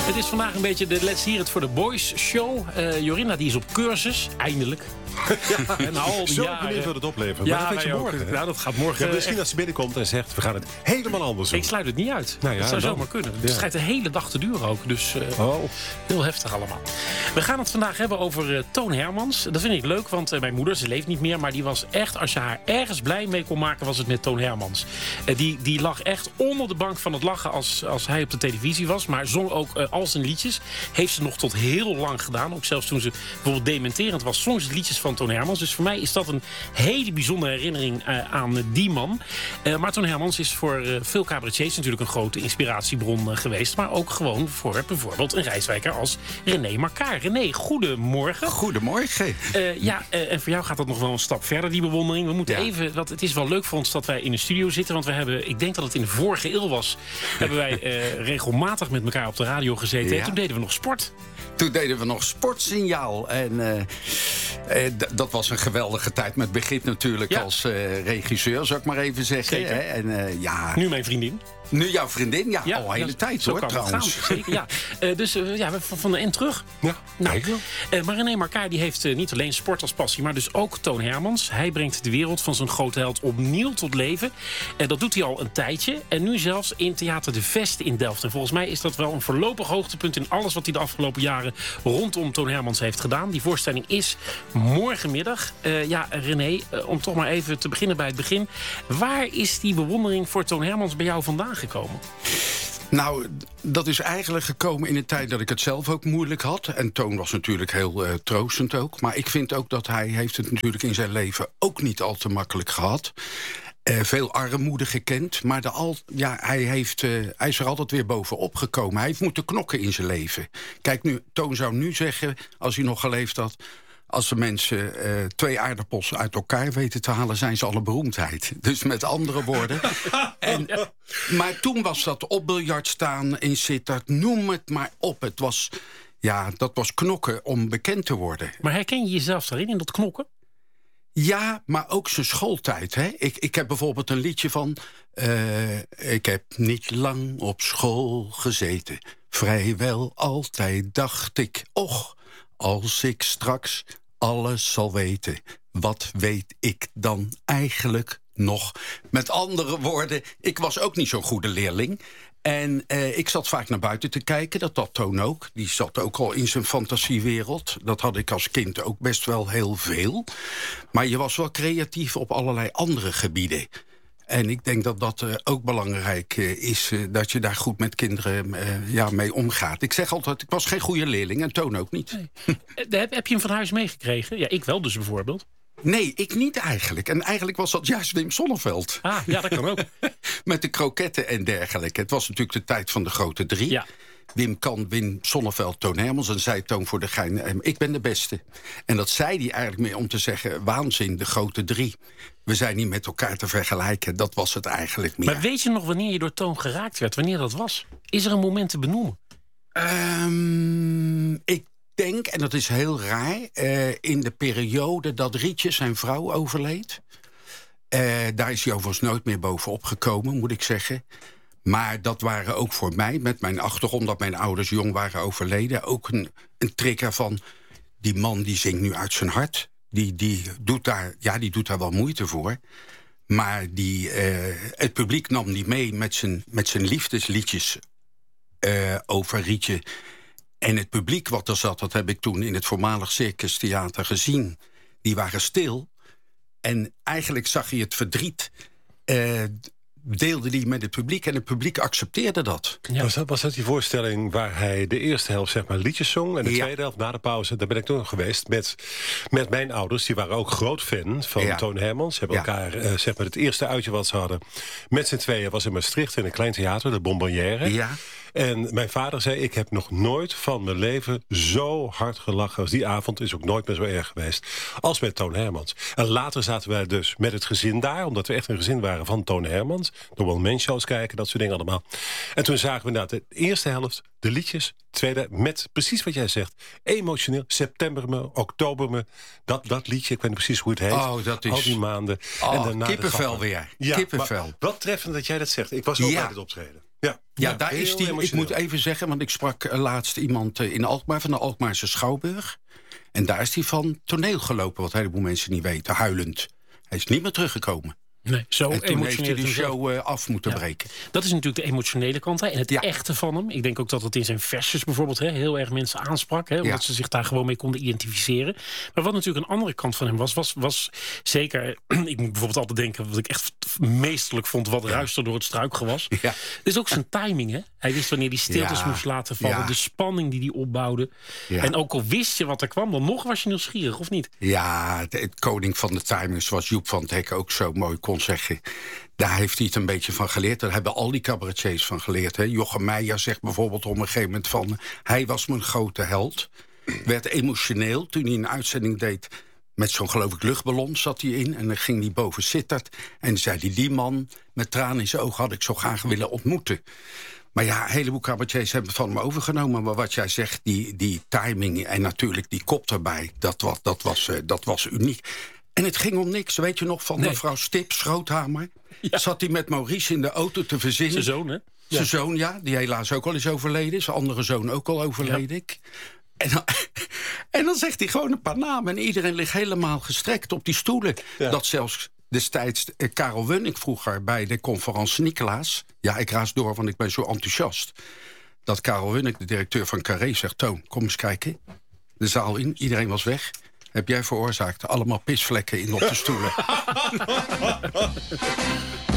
Het is vandaag een beetje de Let's Hear It for the Boys show. Jorinda die is op cursus, eindelijk. Ja, en al die jaren. Benieuwd wat het oplevert. Ja, maar dat weet je morgen. Nou, dat gaat morgen. Ja, misschien als ze binnenkomt en zegt, we gaan het helemaal anders doen. Ik sluit het niet uit. Nou ja, dat zou dan zomaar kunnen. Het schijnt de hele dag te duren ook. Dus heel heftig allemaal. We gaan het vandaag hebben over Toon Hermans. Dat vind ik leuk, want mijn moeder, ze leeft niet meer. Maar die was echt, als je haar ergens blij mee kon maken, was het met Toon Hermans. Die lag echt onder de bank van het lachen als hij op de televisie was. Maar zong ook al zijn liedjes. Heeft ze nog tot heel lang gedaan. Ook zelfs toen ze bijvoorbeeld dementerend was, zong ze liedjes van Toon Hermans. Dus voor mij is dat een hele bijzondere herinnering aan die man. Maar Toon Hermans is voor veel cabaretiers natuurlijk een grote inspiratiebron geweest. Maar ook gewoon voor bijvoorbeeld een Rijswijker als René Marcaar. René, goedemorgen. Goedemorgen. En voor jou gaat dat nog wel een stap verder, die bewondering. We moeten even, want het is wel leuk voor ons dat wij in de studio zitten. Want we hebben, ik denk dat het in de vorige eeuw was, hebben wij regelmatig met elkaar op de radio gezeten. Ja. En toen deden we nog sport. Toen deden we nog Sportsignaal. En dat was een geweldige tijd. Met begin natuurlijk als regisseur, zou ik maar even zeggen. Hè? En, nu mijn vriendin. Nu jouw vriendin? Ja, al hele tijd hoor, trouwens. Zeker, ja. Dus van de end terug. Ja, maar René Marcaar die heeft niet alleen sport als passie, maar dus ook Toon Hermans. Hij brengt de wereld van zijn grote held opnieuw tot leven. Dat doet hij al een tijdje. En nu zelfs in Theater de Vest in Delft. En volgens mij is dat wel een voorlopig hoogtepunt in alles wat hij de afgelopen jaren rondom Toon Hermans heeft gedaan. Die voorstelling is morgenmiddag. René, om toch maar even te beginnen bij het begin. Waar is die bewondering voor Toon Hermans bij jou vandaan gekomen? Nou, dat is eigenlijk gekomen in een tijd dat ik het zelf ook moeilijk had. En Toon was natuurlijk heel troostend ook. Maar ik vind ook dat hij heeft het natuurlijk in zijn leven ook niet al te makkelijk gehad. Veel armoede gekend, maar hij is er altijd weer bovenop gekomen. Hij heeft moeten knokken in zijn leven. Kijk, Toon zou nu zeggen, als hij nog geleefd had, als de mensen 2 aardappels uit elkaar weten te halen, zijn ze alle beroemdheid. Dus met andere woorden. Maar toen was dat op biljart staan in Sittard, noem het maar op. Het was, dat was knokken om bekend te worden. Maar herken je jezelf daarin, in dat knokken? Ja, maar ook zijn schooltijd. Hè? Ik heb bijvoorbeeld een liedje van ik heb niet lang op school gezeten. Vrijwel altijd dacht ik, och, als ik straks alles zal weten, wat weet ik dan eigenlijk nog? Met andere woorden, ik was ook niet zo'n goede leerling. En ik zat vaak naar buiten te kijken, dat Toon ook. Die zat ook al in zijn fantasiewereld. Dat had ik als kind ook best wel heel veel. Maar je was wel creatief op allerlei andere gebieden. En ik denk dat dat ook belangrijk is, dat je daar goed met kinderen mee omgaat. Ik zeg altijd, ik was geen goede leerling en Toon ook niet. Nee. Heb je hem van huis meegekregen? Ja, ik wel dus bijvoorbeeld. Nee, ik niet eigenlijk. En eigenlijk was dat juist Wim Sonneveld. Ah, ja, dat kan ook. Met de kroketten en dergelijke. Het was natuurlijk de tijd van de grote 3. Ja. Wim Sonneveld, Toon Hermans. En zei Toon voor de gein, ik ben de beste. En dat zei hij eigenlijk meer om te zeggen, waanzin, de grote 3. We zijn niet met elkaar te vergelijken. Dat was het eigenlijk meer. Maar weet je nog wanneer je door Toon geraakt werd? Wanneer dat was? Is er een moment te benoemen? Ik denk, en dat is heel raar, in de periode dat Rietje zijn vrouw overleed. Daar is hij overigens nooit meer bovenop gekomen, moet ik zeggen. Maar dat waren ook voor mij, met mijn achtergrond, dat mijn ouders jong waren overleden, ook een trigger van, die man die zingt nu uit zijn hart. Die doet daar wel moeite voor. Maar het publiek nam die mee met zijn liefdesliedjes over Rietje. En het publiek wat er zat, dat heb ik toen in het voormalig Circus Theater gezien. Die waren stil. En eigenlijk zag je het verdriet, deelde die met het publiek. En het publiek accepteerde dat. Ja. Was dat die voorstelling waar hij de eerste helft zeg maar liedjes zong, en de tweede helft na de pauze, daar ben ik toen geweest met mijn ouders. Die waren ook groot fan van Toon Hermans. Ze hebben elkaar zeg maar het eerste uitje wat ze hadden met z'n tweeën was in Maastricht in een klein theater, de Bonbonnière. Ja. En mijn vader zei, ik heb nog nooit van mijn leven zo hard gelachen als die avond. Is ook nooit meer zo erg geweest als met Toon Hermans. En later zaten wij dus met het gezin daar, omdat we echt een gezin waren van Toon Hermans. De one-man shows kijken, dat soort dingen allemaal. En toen zagen we inderdaad de eerste helft, de liedjes, tweede, met precies wat jij zegt. Emotioneel, september me, oktober me, dat liedje, ik weet niet precies hoe het heet. Oh, dat is... Al die maanden. En daarna kippenvel weer. Ja, kippenvel. Wat treffend dat jij dat zegt. Ik was ook bij het optreden. Ja, daar is die. Ik moet even zeggen, want ik sprak laatst iemand in Alkmaar... van de Alkmaarse Schouwburg. En daar is hij van toneel gelopen, wat een heleboel mensen niet weten, huilend. Hij is niet meer teruggekomen. Nee, zo en toen heeft hij de show af moeten breken. Dat is natuurlijk de emotionele kant en het echte van hem. Ik denk ook dat het in zijn versjes bijvoorbeeld heel erg mensen aansprak. Omdat ze zich daar gewoon mee konden identificeren. Maar wat natuurlijk een andere kant van hem was zeker... Ik moet bijvoorbeeld altijd denken, wat ik echt meesterlijk vond... wat ruiste door het struikgewas. Ja. Het is ook zijn timing, hè? Hij wist wanneer hij stiltes moest laten vallen. Ja. De spanning die hij opbouwde. Ja. En ook al wist je wat er kwam, dan nog was je nieuwsgierig, of niet? Ja, het koning van de timing, zoals Joep van het Hek ook zo mooi kon zeggen. Daar heeft hij het een beetje van geleerd. Daar hebben al die cabaretiers van geleerd. Hè. Jochem Meijer zegt bijvoorbeeld op een gegeven moment van... hij was mijn grote held. Werd emotioneel toen hij een uitzending deed... met zo'n, geloof ik, luchtballon zat hij in. En dan ging hij boven Sittard. En dan zei hij, die man met tranen in zijn ogen... had ik zo graag willen ontmoeten. Maar ja, een heleboel cabaretiers hebben het van hem overgenomen. Maar wat jij zegt, die timing en natuurlijk die kop erbij... dat was uniek. En het ging om niks, weet je nog, van mevrouw Stip, Schroothamer. Ja. Zat hij met Maurice in de auto te verzinnen. Zijn zoon, hè? Zijn zoon, ja, die helaas ook al is overleden. Zijn andere zoon ook al overleden. Ja. En dan zegt hij gewoon een paar namen. En iedereen ligt helemaal gestrekt op die stoelen. Ja. Dat zelfs destijds Karel Wunnik vroeger bij de conferentie Nicolaas... Ja, ik raas door, want ik ben zo enthousiast. Dat Karel Wunnik, de directeur van Carré, zegt... Toon, kom eens kijken. De zaal in, iedereen was weg... Heb jij veroorzaakt allemaal pisvlekken in op de stoelen.